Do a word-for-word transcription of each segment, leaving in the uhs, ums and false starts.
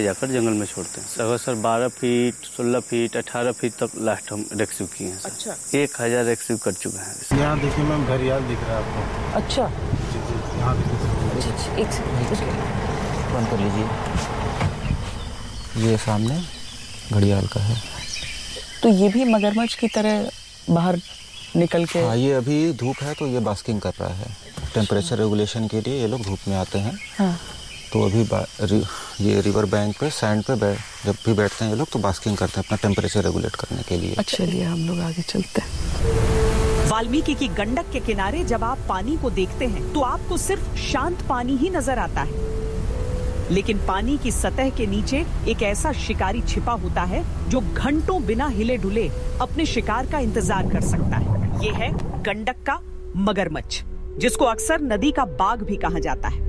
जाकर जंगल में छोड़ते हैं। सर सर बारह फीट, सोलह फीट, अठारह फीट तक लास्ट हम रेस्क्यू किए हैं। अच्छा। एक हजार रेस्क्यू कर चुके हैं। यहाँ देखिए मैम, घड़ियाल दिख रहा है आपको। अच्छा, यहाँ देखिए। एक सेकंड बंद कर लीजिए। ये सामने घड़ियाल का है। तो ये भी मगरमच्छ की तरह बाहर निकल के? हाँ, ये अभी धूप है तो ये बास्किंग कर रहा है। टेम्परेचर रेगुलेशन के लिए ये लोग धूप में आते हैं। हाँ। तो अभी रि, ये रिवर बैंक पे सैंड पे बैठ जब भी बैठते हैं ये लोग तो बास्किंग करते हैं अपना टेम्परेचर रेगुलेट करने के लिए। अच्छा, चलिए हम लोग आगे चलते हैं। वाल्मीकि की गंडक के किनारे जब आप पानी को देखते हैं तो आपको सिर्फ शांत पानी ही नजर आता है, लेकिन पानी की सतह के नीचे एक ऐसा शिकारी छिपा होता है जो घंटों बिना हिले डुले अपने शिकार का इंतजार कर सकता है। ये है गंडक का मगरमच्छ, जिसको अक्सर नदी का बाघ भी कहा जाता है।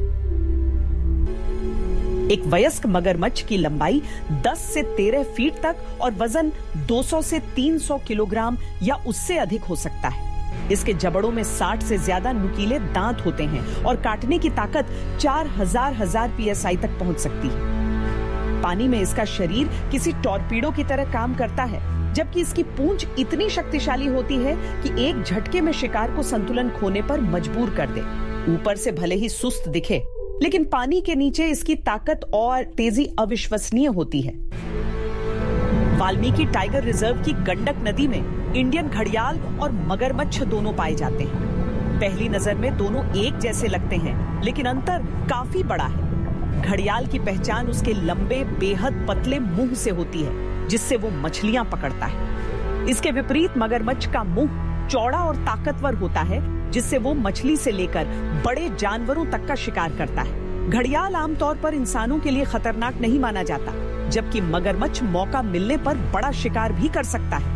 एक वयस्क मगरमच्छ की लंबाई दस से तेरह फीट तक और वजन दो सौ से तीन सौ किलोग्राम या उससे अधिक हो सकता है। इसके जबड़ों में साठ से ज्यादा नुकीले दांत होते हैं और काटने की ताकत चार हजार हजार पीएसआई तक पहुंच सकती है। पानी में इसका शरीर किसी टॉर्पीडो की तरह काम करता है, जबकि इसकी पूंछ इतनी शक्तिशाली होती है कि एक झटके में शिकार को संतुलन खोने पर मजबूर कर दे। ऊपर से भले ही सुस्त दिखे, लेकिन पानी के नीचे इसकी ताकत और तेजी अविश्वसनीय होती है। वाल्मीकि टाइगर रिजर्व की गंडक नदी में इंडियन घड़ियाल और मगरमच्छ दोनों पाए जाते हैं। पहली नजर में दोनों एक जैसे लगते हैं, लेकिन अंतर काफी बड़ा है। घड़ियाल की पहचान उसके लंबे बेहद पतले मुंह से होती है, जिससे वो मछलियां पकड़ता है। इसके विपरीत मगरमच्छ का मुंह चौड़ा और ताकतवर होता है, जिससे वो मछली से लेकर बड़े जानवरों तक का शिकार करता है। घड़ियाल आमतौर पर इंसानों के लिए खतरनाक नहीं माना जाता, जबकि मगरमच्छ मौका मिलने पर बड़ा शिकार भी कर सकता है।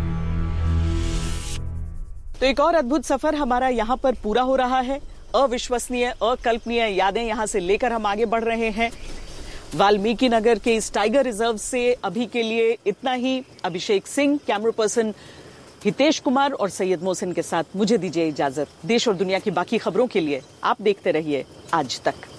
तो एक और अद्भुत सफर हमारा यहाँ पर पूरा हो रहा है। अविश्वसनीय, अकल्पनीय यादें यहाँ से लेकर हम आगे बढ़ रहे हैं। वाल्मीकि नगर के इस टाइगर रिजर्व से अभी के लिए इतना ही। अभिषेक सिंह, कैमरा पर्सन हितेश कुमार और सैयद मोहसिन के साथ मुझे दीजिए इजाजत। देश और दुनिया की बाकी खबरों के लिए आप देखते रहिए आज तक।